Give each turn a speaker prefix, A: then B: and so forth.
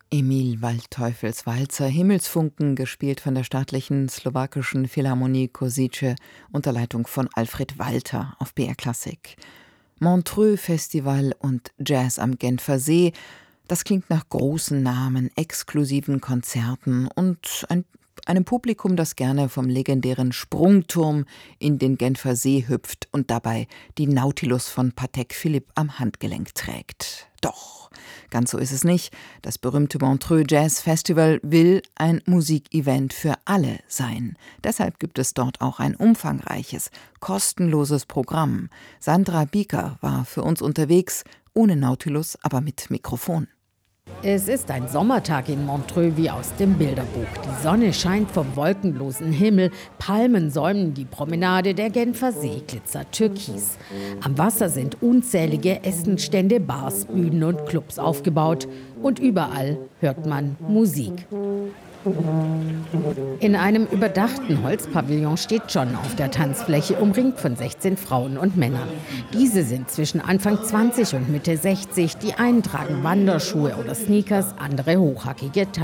A: Emil Waldteufels Walzer Himmelsfunken, gespielt von der staatlichen slowakischen Philharmonie Košice unter Leitung von Alfred Walter auf BR Klassik. Montreux Festival und Jazz am Genfer See, das klingt nach großen Namen, exklusiven Konzerten und einem Publikum, das gerne vom legendären Sprungturm in den Genfer See hüpft und dabei die Nautilus von Patek Philippe am Handgelenk trägt. Doch, ganz so ist es nicht. Das berühmte Montreux Jazz Festival will ein Musikevent für alle sein. Deshalb gibt es dort auch ein umfangreiches, kostenloses Programm. Sandra Bieker war für uns unterwegs, ohne Nautilus, aber mit Mikrofon.
B: Es ist ein Sommertag in Montreux wie aus dem Bilderbuch. Die Sonne scheint vom wolkenlosen Himmel, Palmen säumen die Promenade, der Genfer See glitzert türkis. Am Wasser sind unzählige Essenstände, Bars, Bühnen und Clubs aufgebaut. Und überall hört man Musik. In einem überdachten Holzpavillon steht John auf der Tanzfläche, umringt von 16 Frauen und Männern. Diese sind zwischen Anfang 20 und Mitte 60. Die einen tragen Wanderschuhe oder Sneakers, andere hochhackige